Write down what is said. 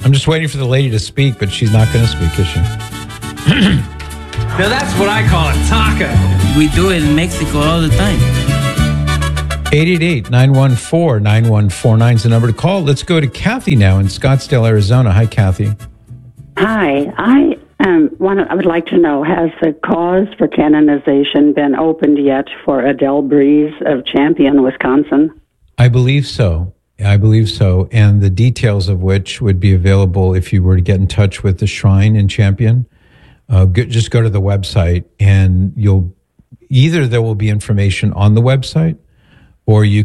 I'm just waiting for the lady to speak, but she's not going to speak, is she? Now that's what I call a taco. We do it in Mexico all the time. 888-914-9149 is the number to call. Let's go to Kathy now in Scottsdale, Arizona. Hi, Kathy. Hi. I would like to know, has the cause for canonization been opened yet for Adele Breeze of Champion, Wisconsin? I believe so. And the details of which would be available if you were to get in touch with the Shrine in Champion. Just go to the website, and there will be information on the website, or you